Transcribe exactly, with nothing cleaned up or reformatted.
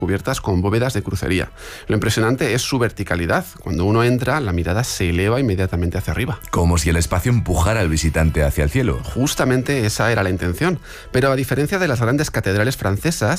cubiertas con bóvedas de crucería. Lo impresionante es su verticalidad. Cuando uno entra, la mirada se eleva inmediatamente hacia arriba. Como si el espacio empujara al visitante hacia el cielo. Justamente esa era la intención. Pero a diferencia de las grandes catedrales francesas,